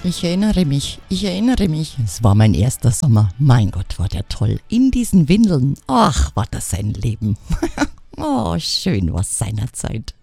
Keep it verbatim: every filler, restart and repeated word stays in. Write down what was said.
Ich erinnere mich, ich erinnere mich. Es war mein erster Sommer. Mein Gott, war der toll. In diesen Windeln. Ach, war das ein Leben. Oh, schön war es seinerzeit.